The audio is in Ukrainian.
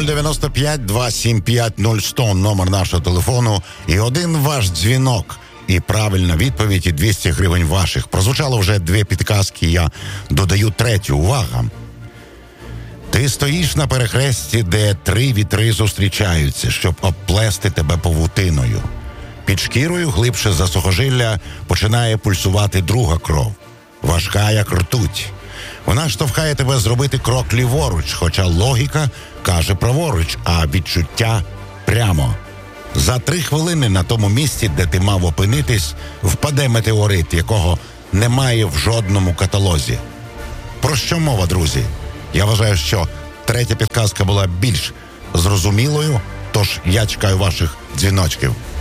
095-275-0100 номер нашого телефону. І один ваш дзвінок і правильна відповідь, і 200 гривень ваших. Прозвучало вже 2 підказки, я додаю третю. Увага! Ти стоїш на перехресті, де 3 вітри зустрічаються, щоб обплести тебе павутиною. Під шкірою глибше за сухожилля починає пульсувати друга кров. Важка, як ртуть. Вона штовхає тебе зробити крок ліворуч, хоча логіка каже праворуч, а відчуття прямо. За 3 хвилини на тому місці, де ти мав опинитись, впаде метеорит, якого немає в жодному каталозі. Про що мова, друзі? Я вважаю, що третя підказка була більш зрозумілою, тож я чекаю ваших дзвіночків.